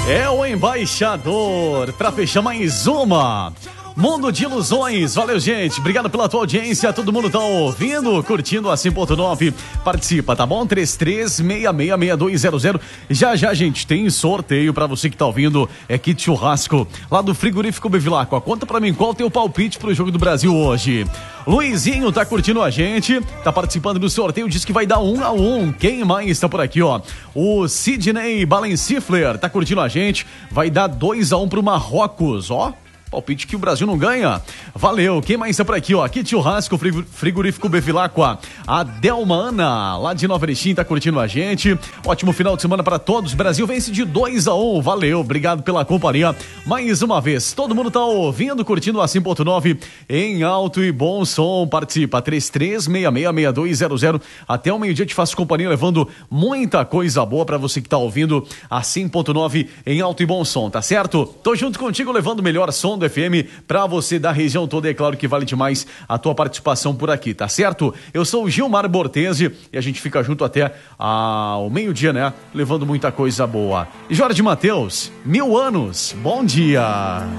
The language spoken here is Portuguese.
É o embaixador para fechar mais uma. Mundo de Ilusões, valeu gente, obrigado pela tua audiência, todo mundo tá ouvindo, curtindo a 100.9, participa, tá bom? 33666200, já gente, tem sorteio pra você que tá ouvindo, é kit churrasco, lá do Frigorífico Bevilacqua, conta pra mim qual o teu palpite pro Jogo do Brasil hoje. Luizinho tá curtindo a gente, tá participando do sorteio, diz que vai dar 1-1, quem mais tá por aqui, ó? O Sidney Balencifler tá curtindo a gente, vai dar 2-1 pro Marrocos, ó. Palpite que o Brasil não ganha. Valeu. Quem mais está por aqui, ó? Aqui churrasco, Frigorífico Bevilacqua. A Delmana, lá de Nova Erechim, tá curtindo a gente. Ótimo final de semana para todos. Brasil vence de 2-1. Valeu. Obrigado pela companhia. Mais uma vez. Todo mundo tá ouvindo, curtindo a 100.9 em alto e bom som. Participa. 33666200. Até o meio-dia te faço companhia, levando muita coisa boa para você que tá ouvindo a 100.9 em alto e bom som, tá certo? Tô junto contigo, levando o melhor som do FM pra você da região toda, e é claro que vale demais a tua participação por aqui, tá certo? Eu sou o Gilmar Bortese e a gente fica junto até ao meio-dia, né? Levando muita coisa boa. E Jorge Mateus, 1000 anos, bom dia!